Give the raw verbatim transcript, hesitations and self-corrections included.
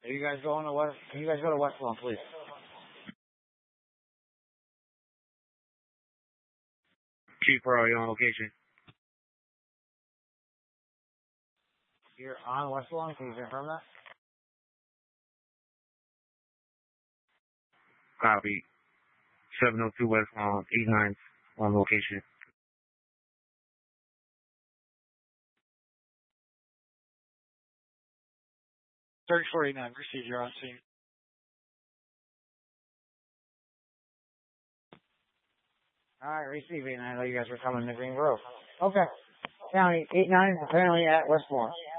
You guys going to West? Can you guys go to West Lawn, please? Chief, where are you on location? You're on West Lawn. Can you confirm that? Copy. seven oh two West Lawn, eight nine on location. thirty-four eighty-nine, received. You're on scene. All right, receiving. I know you guys were coming to Green Grove. Okay. County eight nine, apparently at West Lawn.